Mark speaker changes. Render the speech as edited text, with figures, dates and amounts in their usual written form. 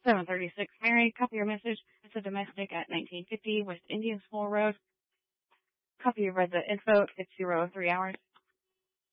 Speaker 1: 736 Mary, copy your message. It's a domestic at 1950 West Indian School Road. Copy, you read the info. It's 003 hours.